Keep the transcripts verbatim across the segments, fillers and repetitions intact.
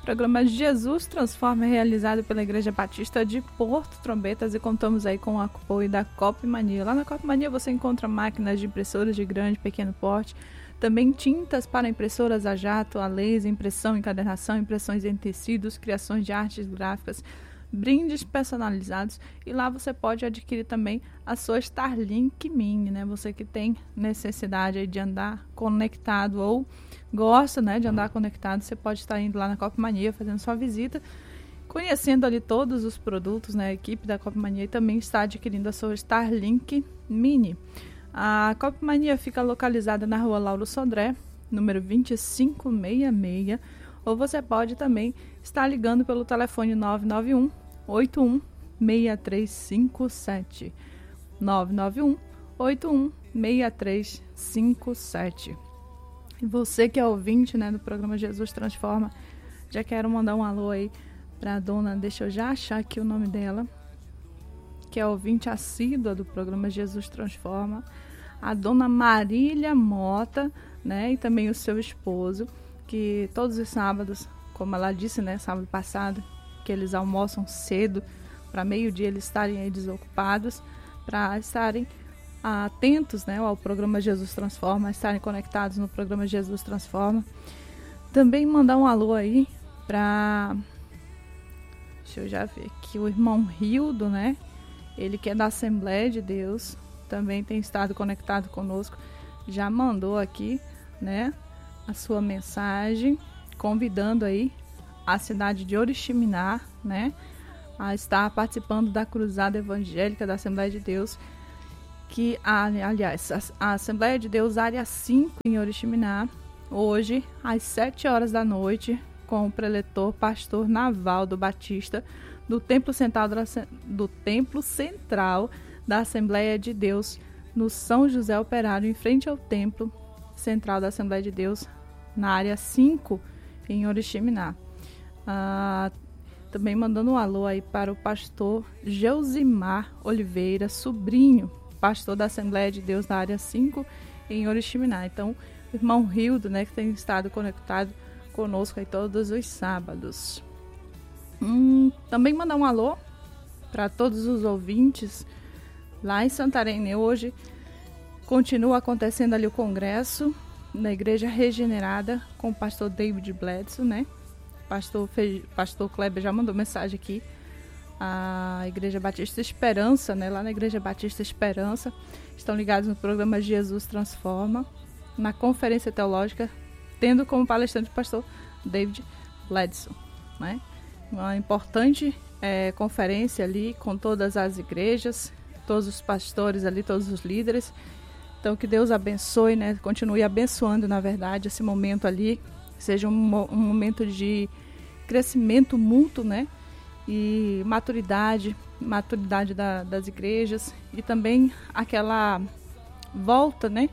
Programa Jesus Transforma é realizado pela Igreja Batista de Porto Trombetas e contamos aí com o apoio da Copmania. Lá na Copmania você encontra máquinas de impressoras de grande e pequeno porte, também tintas para impressoras a jato, a laser, impressão, encadernação, impressões em tecidos, criações de artes gráficas, brindes personalizados, e lá você pode adquirir também a sua Starlink Mini, né? Você que tem necessidade aí de andar conectado ou gosta, né, de andar conectado, você pode estar indo lá na Copmania, fazendo sua visita, conhecendo ali todos os produtos, né? A equipe da Copmania e também está adquirindo a sua Starlink Mini. A Copmania fica localizada na rua Lauro Sodré, número vinte e cinco sessenta e seis, ou você pode também estar ligando pelo telefone nove nove um, oito um, seis três cinco sete. nove nove um, oito um, seis três cinco sete. E você que é ouvinte, né, do programa Jesus Transforma, já quero mandar um alô aí para a dona, deixa eu já achar aqui o nome dela, que é ouvinte assídua do programa Jesus Transforma, a dona Marília Mota, né, e também o seu esposo, que todos os sábados, como ela disse, né, sábado passado, que eles almoçam cedo, para meio-dia eles estarem aí desocupados, para estarem atentos, né, ao programa Jesus Transforma, estarem conectados no programa Jesus Transforma. Também mandar um alô aí para, deixa eu já ver aqui, o irmão Rildo, né, ele que é da Assembleia de Deus, também tem estado conectado conosco, já mandou aqui, né, a sua mensagem, convidando aí a cidade de Oriximiná, né, a estar participando da Cruzada Evangélica da Assembleia de Deus, que, aliás, a Assembleia de Deus Área cinco em Oriximiná, hoje, às sete horas da noite, com o preletor pastor Navaldo Batista, do Templo Central da, do Templo Central da Assembleia de Deus, no São José Operário, em frente ao Templo Central da Assembleia de Deus, na Área cinco, em Oriximiná. Ah, também mandando um alô aí para o pastor Geusimar Oliveira, sobrinho, pastor da Assembleia de Deus na Área cinco, em Oriximiná. Então, o irmão Rildo, né, que tem estado conectado conosco aí todos os sábados. Hum, também mandar um alô para todos os ouvintes lá em Santarém. Hoje continua acontecendo ali o congresso na Igreja Regenerada com o pastor David Bledsoe, né? Pastor, Fe... pastor Kleber já mandou mensagem aqui. A Igreja Batista Esperança, né? Lá na Igreja Batista Esperança, estão ligados no programa Jesus Transforma, na Conferência Teológica, tendo como palestrante o pastor David Bledsoe, né? Uma importante é, conferência ali com todas as igrejas, todos os pastores ali, todos os líderes. Então, que Deus abençoe, né? Continue abençoando, na verdade, esse momento ali, seja um, um momento de crescimento mútuo, né? E maturidade, maturidade da, das igrejas, e também aquela volta, né,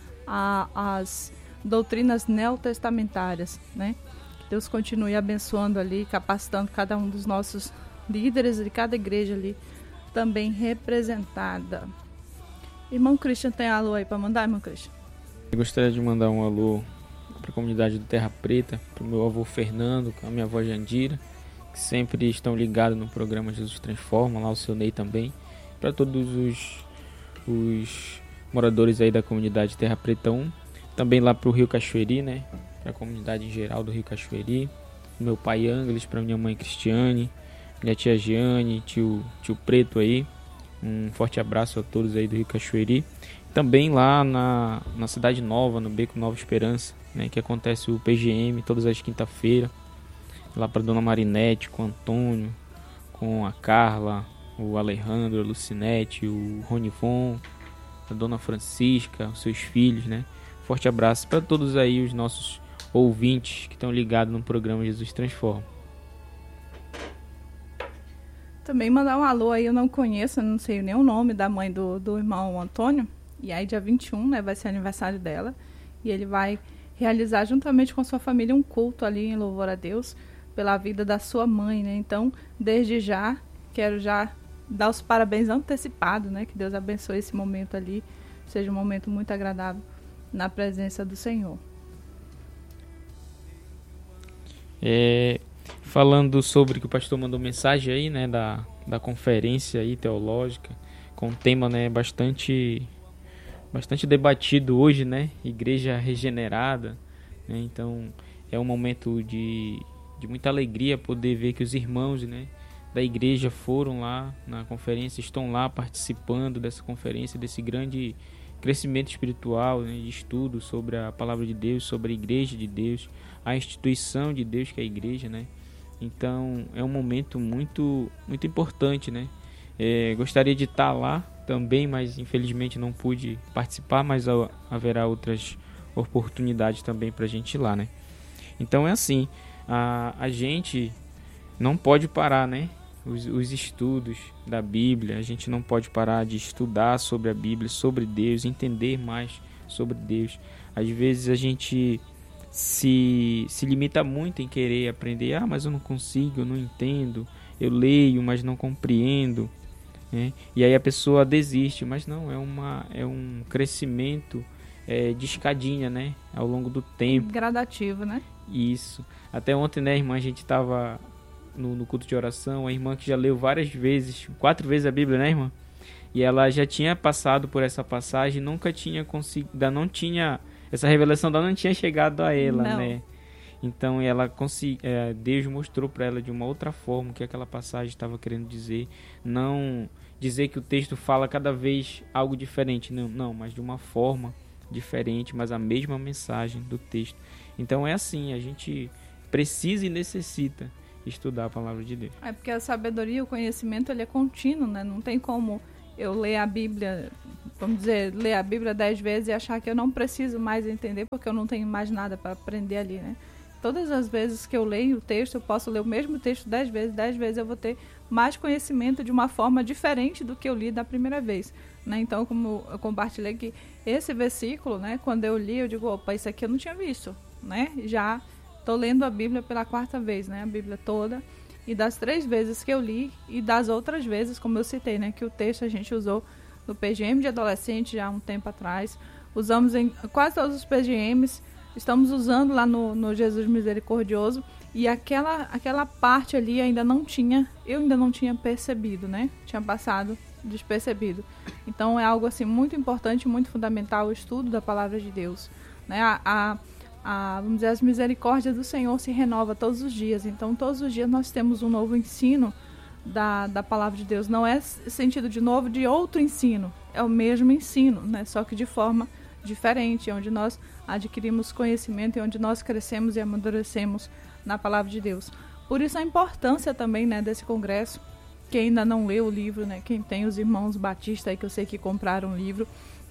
às doutrinas neotestamentárias, né? Que Deus continue abençoando ali, capacitando cada um dos nossos líderes de cada igreja ali, também representada. Irmão Christian, tem alô aí para mandar, irmão Christian? Eu gostaria de mandar um alô para a comunidade do Terra Preta, para o meu avô Fernando, com a minha avó Jandira, que sempre estão ligados no programa Jesus Transforma, lá o seu Ney também, para todos os, os moradores aí da comunidade Terra Preta um, também lá para o Rio Cachoeiri, né, para a comunidade em geral do Rio Cachoeiri, meu pai Ângeles, para minha mãe Cristiane, minha tia Giane, tio, tio Preto aí, um forte abraço a todos aí do Rio Cachoeiri. Também lá na, na Cidade Nova, no Beco Nova Esperança, né, que acontece o P G M todas as quinta-feiras, lá para dona Marinete, com o Antônio, com a Carla, o Alejandro, a Lucinete, o Ronivon, a dona Francisca, os seus filhos, né? Forte abraço para todos aí os nossos ouvintes que estão ligados no programa Jesus Transforma. Também mandar um alô aí, eu não conheço, não sei nem o nome da mãe do, do irmão Antônio, e aí dia vinte e um, né, vai ser aniversário dela, e ele vai realizar juntamente com a sua família um culto ali em louvor a Deus pela vida da sua mãe, né? Então, desde já, quero já dar os parabéns antecipados, né? Que Deus abençoe esse momento ali, seja um momento muito agradável na presença do Senhor. É, falando sobre que o pastor mandou mensagem aí, né, da, da conferência aí teológica, com um tema, né, bastante, bastante debatido hoje, né, igreja regenerada, né, então é um momento de, de muita alegria poder ver que os irmãos, né, da igreja foram lá na conferência, estão lá participando dessa conferência, desse grande crescimento espiritual, né, de estudo sobre a palavra de Deus, sobre a igreja de Deus, a instituição de Deus que é a igreja, né? Então é um momento muito, muito importante, né? É, gostaria de estar lá também, mas infelizmente não pude participar, mas haverá outras oportunidades também para a gente ir lá, né? Então é assim, a, a gente não pode parar, né? Os, os estudos da Bíblia, a gente não pode parar de estudar sobre a Bíblia, sobre Deus, entender mais sobre Deus. Às vezes a gente se, se limita muito em querer aprender, ah, mas eu não consigo, eu não entendo, eu leio, mas não compreendo, né? E aí a pessoa desiste, mas não, é, uma, é um crescimento é, de escadinha, né? Ao longo do tempo. Gradativo, né? Isso. Até ontem, né, irmã, a gente estava no, no culto de oração, a irmã que já leu várias vezes, quatro vezes a Bíblia, né, irmã? E ela já tinha passado por essa passagem, nunca tinha conseguido, não tinha, essa revelação ainda não tinha chegado a ela, não. Né? Então ela consegui, é, Deus mostrou para ela de uma outra forma o que aquela passagem estava querendo dizer, não dizer que o texto fala cada vez algo diferente, não, não, mas de uma forma diferente, mas a mesma mensagem do texto. Então é assim, a gente precisa e necessita estudar a palavra de Deus. É porque a sabedoria, o conhecimento, ele é contínuo, né? Não tem como eu ler a Bíblia, vamos dizer, ler a Bíblia dez vezes e achar que eu não preciso mais entender porque eu não tenho mais nada para aprender ali, né? Todas as vezes que eu leio o texto, eu posso ler o mesmo texto dez vezes, dez vezes eu vou ter mais conhecimento de uma forma diferente do que eu li da primeira vez, né? Então, como eu compartilhei aqui, esse versículo, né, quando eu li, eu digo, opa, isso aqui eu não tinha visto, né? Já estou lendo a Bíblia pela quarta vez, né? A Bíblia toda. E das três vezes que eu li, e das outras vezes, como eu citei, né? Que o texto a gente usou no P G M de adolescente já há um tempo atrás. Usamos em quase todos os P G Ms. Estamos usando lá no, no Jesus Misericordioso. E aquela, aquela parte ali ainda não tinha, eu ainda não tinha percebido, né? Tinha passado despercebido. Então é algo assim muito importante, muito fundamental o estudo da palavra de Deus, né? A... a A, vamos dizer, as misericórdias do Senhor se renova todos os dias. Então, todos os dias nós temos um novo ensino da, da palavra de Deus. Não é sentido de novo de outro ensino. É o mesmo ensino, né? Só que de forma diferente, onde nós adquirimos conhecimento e onde nós crescemos e amadurecemos na palavra de Deus. Por isso a importância também, né, desse congresso. Quem ainda não leu o livro, né? Quem tem os irmãos Batista aí que eu sei que compraram o livro.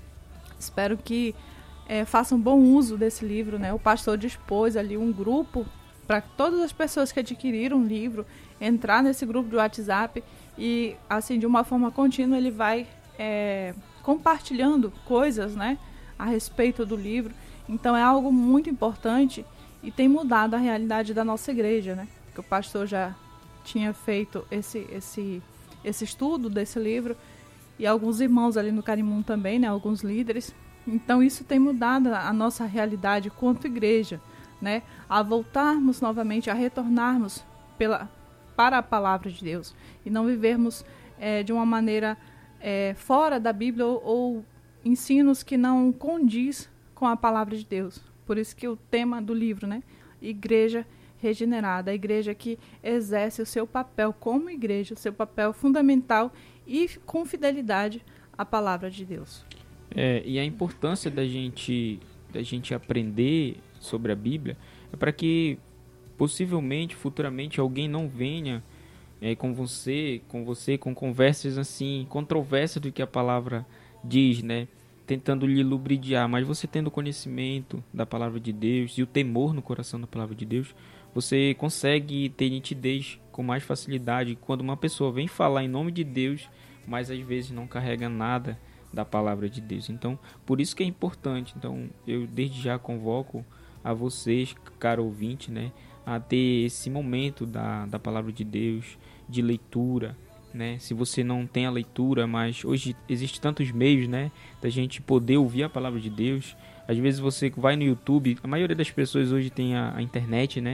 Espero que É, façam bom uso desse livro, né? O pastor dispôs ali um grupo para todas as pessoas que adquiriram o livro entrar nesse grupo de WhatsApp e, assim, de uma forma contínua ele vai é, compartilhando coisas, né, a respeito do livro. Então é algo muito importante e tem mudado a realidade da nossa igreja, né? Porque o pastor já tinha feito esse, esse, esse estudo desse livro e alguns irmãos ali no Carimum também, né? Alguns líderes. Então isso tem mudado a nossa realidade quanto igreja, né? A voltarmos novamente, a retornarmos pela, para a palavra de Deus e não vivermos é, de uma maneira é, fora da Bíblia ou, ou ensinos que não condiz com a palavra de Deus. Por isso que o tema do livro, né? Igreja regenerada, a igreja que exerce o seu papel como igreja, o seu papel fundamental e com fidelidade à palavra de Deus. É, e a importância da gente, da gente aprender sobre a Bíblia é para que possivelmente, futuramente, alguém não venha é, com você, com você, com conversas assim, controvérsias do que a palavra diz, né? Tentando lhe lubridiar, mas você tendo conhecimento da palavra de Deus e o temor no coração da palavra de Deus, você consegue ter nitidez com mais facilidade quando uma pessoa vem falar em nome de Deus, mas às vezes não carrega nada da palavra de Deus. Então, por isso que é importante. Então, eu desde já convoco a vocês, caro ouvinte, né, a ter esse momento da, da palavra de Deus, de leitura, né? Se você não tem a leitura, mas hoje existe tantos meios, né, da gente poder ouvir a palavra de Deus. Às vezes você vai no YouTube, a maioria das pessoas hoje tem a, a internet, né?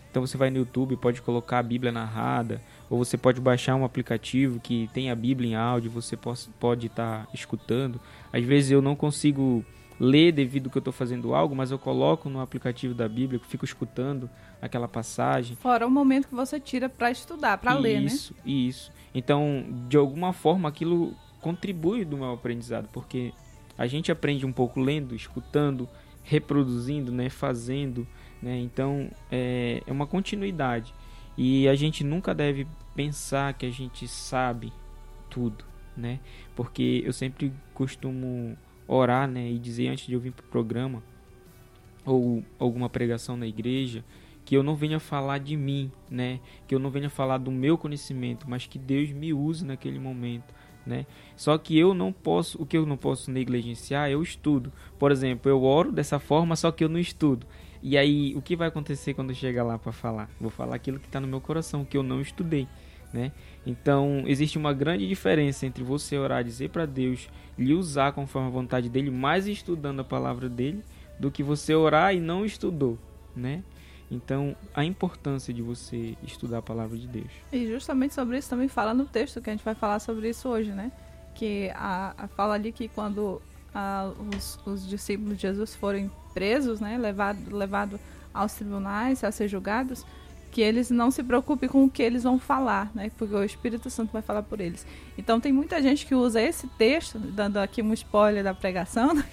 Então você vai no YouTube, pode colocar a Bíblia narrada, ou você pode baixar um aplicativo que tem a Bíblia em áudio, você pode estar tá escutando. Às vezes eu não consigo ler devido que eu estou fazendo algo, mas eu coloco no aplicativo da Bíblia, fico escutando aquela passagem. Fora o momento que você tira para estudar, para ler, né? Isso, isso. Então, de alguma forma, aquilo contribui do meu aprendizado, porque a gente aprende um pouco lendo, escutando, reproduzindo, né, fazendo, né? Então, é, é uma continuidade. E a gente nunca deve pensar que a gente sabe tudo, né? Porque eu sempre costumo orar, né, e dizer antes de eu vir para o programa ou alguma pregação na igreja, que eu não venha falar de mim, né, que eu não venha falar do meu conhecimento, mas que Deus me use naquele momento, né? Só que eu não posso, o que eu não posso negligenciar é o estudo. Por exemplo, eu oro dessa forma, só que eu não estudo. E aí, o que vai acontecer quando eu chegar lá para falar? Vou falar aquilo que está no meu coração, que eu não estudei, né? Então, existe uma grande diferença entre você orar, dizer para Deus lhe usar conforme a vontade dele, mais estudando a palavra dele, do que você orar e não estudou, né? Então, a importância de você estudar a palavra de Deus. E justamente sobre isso também fala no texto, que a gente vai falar sobre isso hoje, né? Que a, a fala ali que quando a, os, os discípulos de Jesus forem presos, né? Levado, levado aos tribunais a ser julgados, que eles não se preocupem com o que eles vão falar, né? Porque o Espírito Santo vai falar por eles. Então tem muita gente que usa esse texto, dando aqui um spoiler da pregação, né?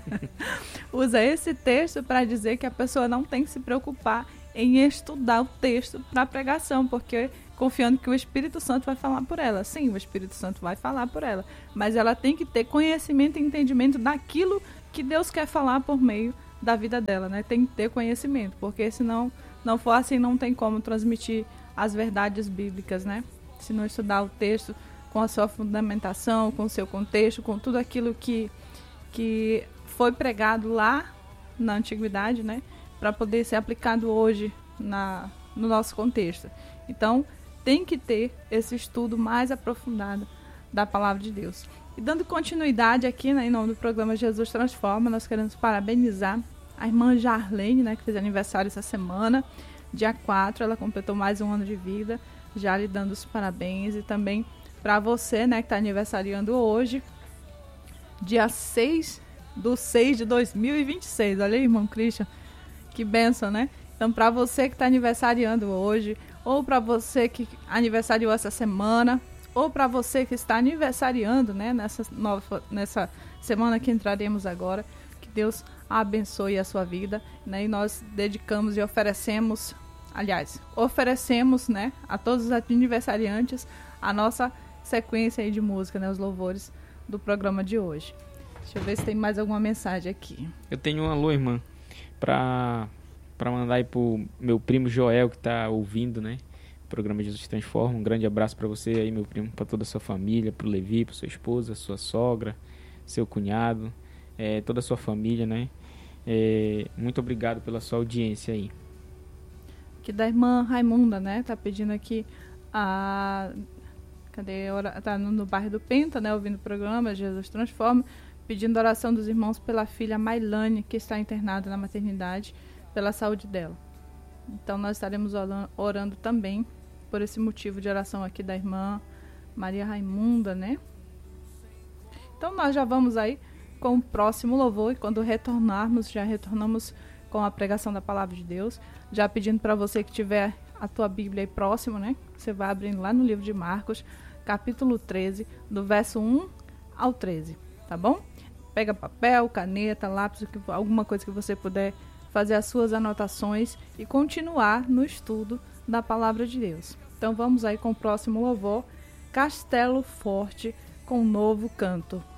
Usa esse texto para dizer que a pessoa não tem que se preocupar em estudar o texto para a pregação, porque confiando que o Espírito Santo vai falar por ela. Sim, o Espírito Santo vai falar por ela, mas ela tem que ter conhecimento e entendimento daquilo que Deus quer falar por meio da vida dela, né? Tem que ter conhecimento, porque senão não for assim, não tem como transmitir as verdades bíblicas, né? Se não estudar o texto com a sua fundamentação, com o seu contexto, com tudo aquilo que, que foi pregado lá na antiguidade, né? Para poder ser aplicado hoje na, no nosso contexto. Então, tem que ter esse estudo mais aprofundado da palavra de Deus. E dando continuidade aqui, né, em nome do programa Jesus Transforma, nós queremos parabenizar a irmã Jarlene, né, que fez aniversário essa semana, dia quatro, ela completou mais um ano de vida, já lhe dando os parabéns. E também para você, né, que está aniversariando hoje, dia seis do seis de dois mil e vinte e seis. Olha aí, irmão Christian, que bênção, né? Então, para você que está aniversariando hoje, ou para você que aniversariou essa semana, ou para você que está aniversariando, né, nessa, nova, nessa semana que entraremos agora, que Deus abençoe a sua vida, né? E nós dedicamos e oferecemos, aliás, oferecemos, né, a todos os aniversariantes a nossa sequência aí de música, né, os louvores do programa de hoje. Deixa eu ver se tem mais alguma mensagem aqui. Eu tenho um alô, irmã, para para mandar aí pro meu primo Joel, que tá ouvindo, né, o programa Jesus Transforma. Um grande abraço para você aí, meu primo, para toda a sua família, pro Levi, para sua esposa, sua sogra, seu cunhado, é, toda a sua família, né? É, muito obrigado pela sua audiência aí. Que da irmã Raimunda, né? Tá pedindo aqui a... Cadê? Tá no bairro do Penta, né? Ouvindo o programa Jesus Transforma. Pedindo oração dos irmãos pela filha Mailane, que está internada na maternidade, pela saúde dela. Então nós estaremos orando também por esse motivo de oração aqui da irmã Maria Raimunda, né? Então nós já vamos aí com o próximo louvor, e quando retornarmos, já retornamos com a pregação da palavra de Deus, já pedindo para você que tiver a tua Bíblia aí próximo, né? Você vai abrindo lá no livro de Marcos, capítulo treze, do verso um ao treze, tá bom? Pega papel, caneta, lápis, alguma coisa que você puder fazer as suas anotações e continuar no estudo da palavra de Deus. Então vamos aí com o próximo louvor, Castelo Forte, com um novo canto.